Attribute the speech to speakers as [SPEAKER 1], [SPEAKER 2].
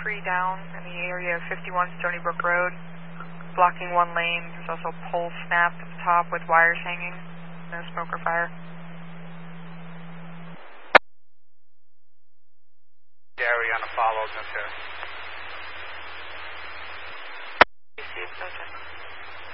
[SPEAKER 1] tree down in the area of 51 Stony Brook Road, blocking one lane. There's also a pole snapped at the top with wires hanging. No smoke or fire.
[SPEAKER 2] Gary on a follow, no sir.
[SPEAKER 1] Received, no sir.